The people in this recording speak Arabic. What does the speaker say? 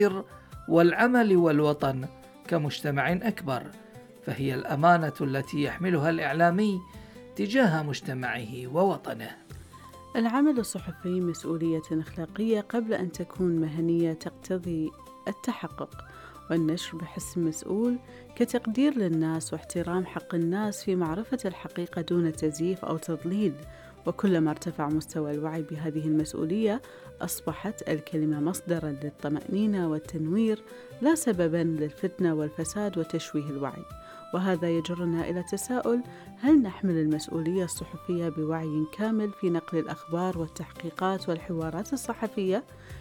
والعمل والوطن كمجتمع أكبر، فهي الأمانة التي يحملها الإعلامي تجاه مجتمعه ووطنه. العمل الصحفي مسؤولية أخلاقية قبل أن تكون مهنية، تقتضي التحقق والنشر بحس مسؤول كتقدير للناس واحترام حق الناس في معرفة الحقيقة دون تزييف أو تضليل. وكلما ارتفع مستوى الوعي بهذه المسؤولية أصبحت الكلمة مصدراً للطمأنينة والتنوير، لا سبباً للفتنة والفساد وتشويه الوعي. وهذا يجرنا إلى تساؤل: هل نحمل المسؤولية الصحفية بوعي كامل في نقل الأخبار والتحقيقات والحوارات الصحفية؟